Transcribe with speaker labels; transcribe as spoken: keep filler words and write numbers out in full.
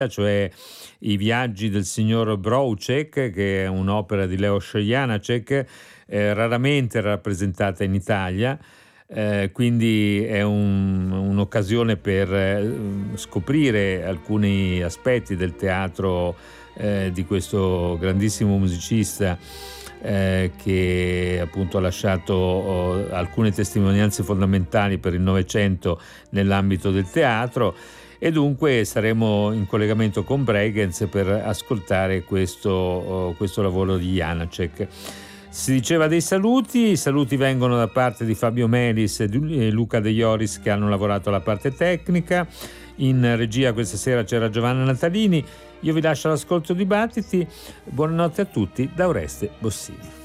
Speaker 1: cioè I viaggi del signor Broucek, che è un'opera di Leos Janáček, eh, raramente rappresentata in Italia, eh, quindi è un, un'occasione per eh, scoprire alcuni aspetti del teatro eh, di questo grandissimo musicista, eh, che appunto ha lasciato oh, alcune testimonianze fondamentali per il Novecento nell'ambito del teatro. E dunque saremo in collegamento con Bregenz per ascoltare questo, questo lavoro di Janáček. Si diceva dei saluti, i saluti vengono da parte di Fabio Melis e Luca De Ioris, che hanno lavorato alla parte tecnica. In regia questa sera c'era Giovanna Natalini. Io vi lascio all'ascolto di Battiti. Buonanotte a tutti da Oreste Bossini.